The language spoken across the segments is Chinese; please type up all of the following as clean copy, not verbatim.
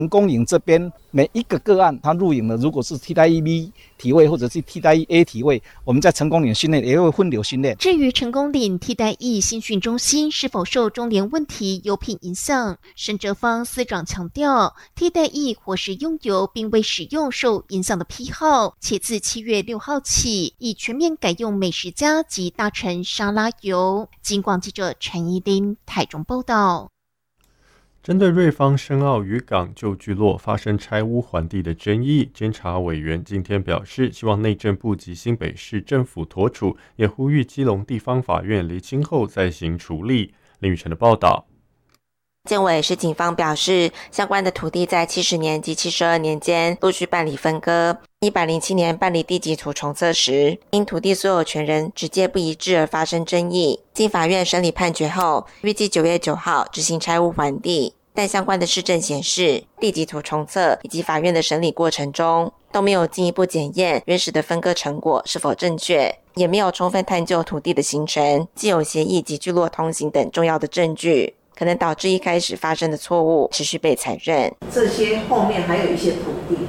成功岭这边每一个个案，它入营了，如果是替代役 B 体位或者是替代役 A 体位，我们在成功岭训练也会分流训练。 至于成功岭替代役新训中心是否受中联问题优聘影响，沈哲芳司长强调，替代役或是拥有并未使用受影响的批号，且自7月6号起已全面改用美食家及大成沙拉油。警广记者陈怡琳台中报道。 针对瑞芳深澳渔港旧聚落发生拆屋还地的争议，监察委员今天表示，希望内政部及新北市政府妥处，也呼吁基隆地方法院厘清后再行处理。林宇晨的报道。 建委是警方表示，相关的土地在70年及72年间陆续办理分割。107年办理地籍图重测时，因土地所有权人直接不一致而发生争议。经法院审理判决后，预计9月9号执行拆屋还地。但相关的事证显示，地籍图重测以及法院的审理过程中，都没有进一步检验原始的分割成果是否正确，也没有充分探究土地的形成、既有协议及聚落通行等重要的证据，可能导致一开始发生的错误持续被采认。 这些后面还有一些土地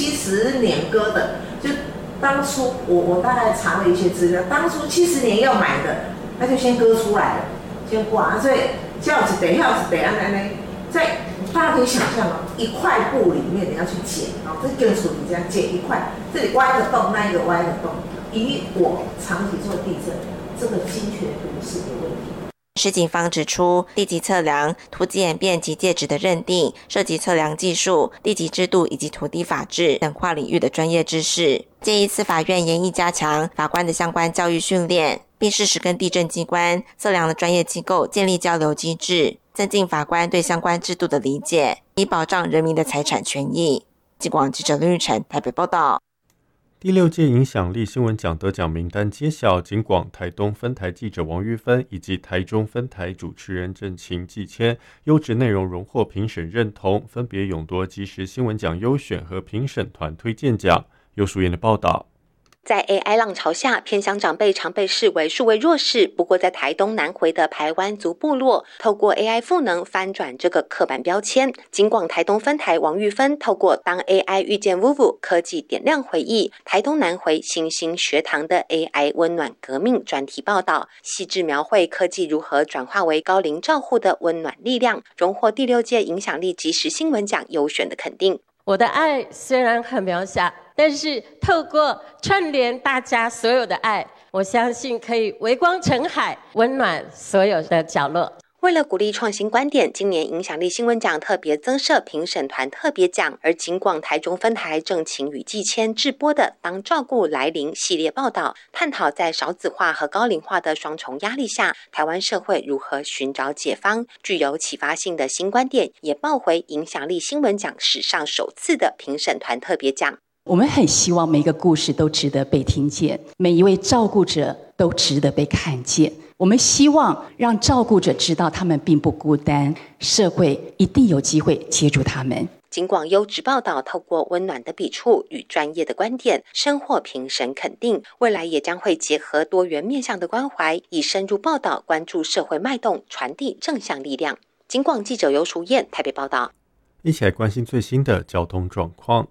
70年割的，就当初我大概查了一些资料，当初70年要买的，那就先割出来了，先挂，所以叫一地，叫一地，在大家可以想象一块布里面你要去剪这根处理这样剪一块，这里挖一个洞，那一个挖一个洞。以我长期做地震，这个精确度是有问题。 市警方指出，地籍测量、土籍演变及界址的认定涉及测量技术、地籍制度以及土地法制等跨领域的专业知识，建议司法院严议加强法官的相关教育训练，并适时跟地政机关、测量的专业机构建立交流机制，增进法官对相关制度的理解，以保障人民的财产权益。警广记者林玉成台北报道。 第6届影响力新闻奖得奖名单揭晓，警广台东分台记者王玉芬以及台中分台主持人郑晴季谦优质内容荣获评审认同，分别勇夺即时新闻奖优选和评审团推荐奖。尤淑妍的报道。 在 AI 浪潮下，偏乡长辈常被视为数位弱势。不过，在台东南回的排湾族部落，透过 AI 赋能翻转这个刻板标签。警广台东分台王玉芬透过当 AI 遇见 Vuvu 科技点亮回忆台东南回新兴学堂的 AI 温暖革命专题报道，细致描绘科技如何转化为高龄照护的温暖力量，荣获第6届影响力即时新闻奖优选的肯定。 我的爱虽然很渺小，但是透过串联大家所有的爱，我相信可以微光成海，温暖所有的角落。 为了鼓励创新观点，今年影响力新闻奖特别增设评审团特别奖，而警广台中分台郑晴与季谦制播的当照顾来临系列报道，探讨在少子化和高龄化的双重压力下，台湾社会如何寻找解方，具有启发性的新观点，也抱回影响力新闻奖史上首次的评审团特别奖。 我们很希望每一个故事都值得被听见，每一位照顾者都值得被看见。我们希望让照顾者知道他们并不孤单，社会一定有机会接住他们。 警广优质报道透过温暖的笔触与专业的观点，深获评审肯定。未来也将会结合多元面向的关怀，以深入报道关注社会脉动，传递正向力量。警广记者尤淑燕台北报道。 一起来关心最新的交通状况。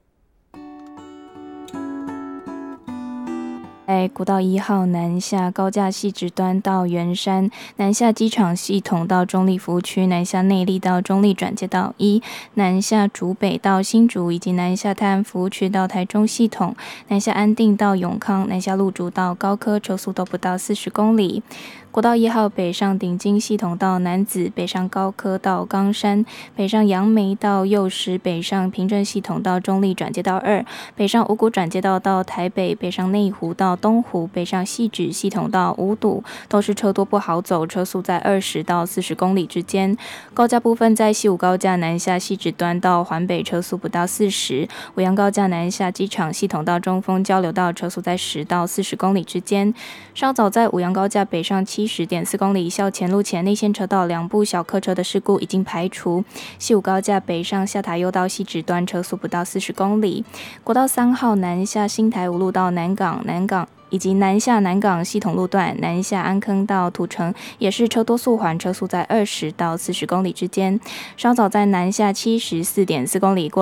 在国道1号南下高架汐止端到圆山，南下机场系统到中立服务区，南下内壢到中立转接道1，南下竹北到新竹，以及南下泰安服务区到台中系统，南下安定到永康，南下鹿竹到高科，车速都不到40公里。国道1号北上顶金系统到楠梓，北上高科到冈山，北上杨梅到幼时，北上平镇系统到中立转接道2，北上五股转接道到台北，北上内湖到东湖，北上汐止系统到五堵，都是车多不好走，车速在20到40公里之间。高架部分在西武高架南下汐止端到环北，车速不到40；五杨高架南下机场系统到中丰交流道，车速在10到40公里之间。稍早在五杨高架北上70.4公里校前路前内线车道2部小客车的事故已经排除。西武高架北上下塔悠到汐止端，车速不到40公里。国道3号南下新台五路到南港以及南下南港系统路段南下安坑到土城也是车多速缓，车速在20到40公里之间。稍早在南下74.4公里过